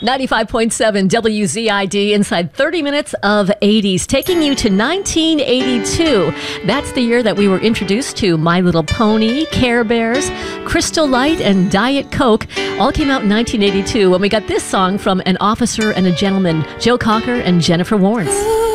95.7 WZID inside 30 minutes of 80s, taking you to 1982. That's the year that we were introduced to My Little Pony, Care Bears, Crystal Light, and Diet Coke. All came out in 1982 when we got this song from An Officer and a Gentleman, Joe Cocker and Jennifer Warnes.